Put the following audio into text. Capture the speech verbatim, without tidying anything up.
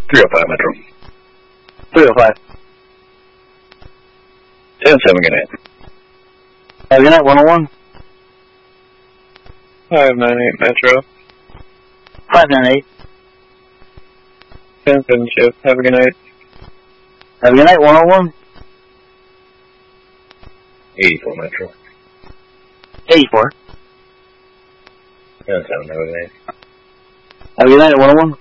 three oh five Metro. three oh five. ten seven, good night. Have a good night, one oh one. five nine eight Metro. five nine eight. ten seven shift, have a good night. Have a good night, one oh one. eighty-four Metro. eighty-four. ten seven, have a good night. Have a good night, one oh one.